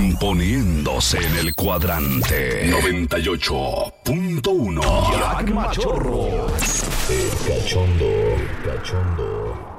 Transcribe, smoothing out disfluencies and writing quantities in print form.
Poniéndose en el cuadrante 98.1. Jack Machorro. El cachondo.